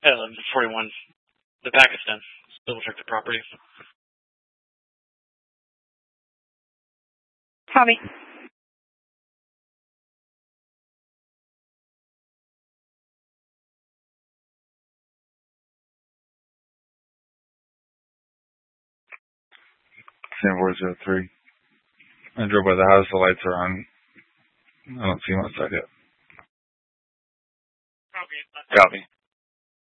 1141. The Pakistan. Double check the property. Copy. San 403. I drove by the house, the lights are on. I don't see him outside yet. Copy.